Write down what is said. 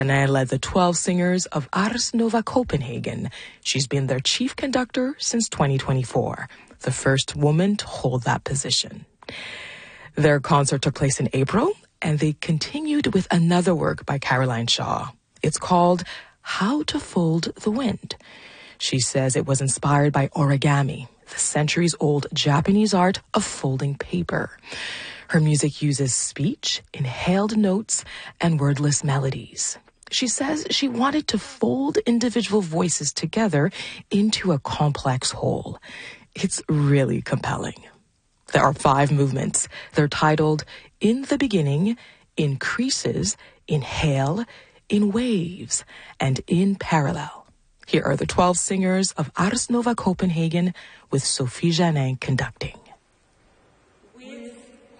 And I led the 12 singers of Ars Nova Copenhagen. She's been their chief conductor since 2024, the first woman to hold that position. Their concert took place in April, and they continued with another work by Caroline Shaw. It's called How to Fold the Wind. She says it was inspired by origami, the centuries-old Japanese art of folding paper. Her music uses speech, inhaled notes, and wordless melodies. She says she wanted to fold individual voices together into a complex whole. It's really compelling. There are 5 movements. They're titled In the Beginning, In Creases, Inhale, In Waves, and In Parallel. Here are the 12 singers of Ars Nova Copenhagen with Sophie Janin conducting.